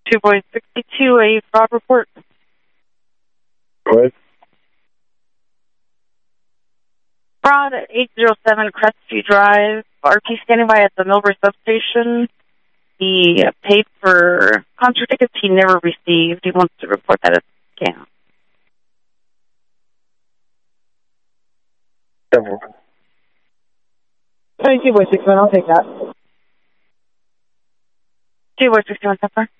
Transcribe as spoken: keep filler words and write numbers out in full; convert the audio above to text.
two boy sixty-two, a fraud report. Go ahead. Fraud at eight oh seven Crestview Drive. R P standing by at the Millbury substation. He paid for concert tickets he never received. He wants to report that as a scam. Several. Hey, two boy six one, I'll take that. two boy sixty-one, September.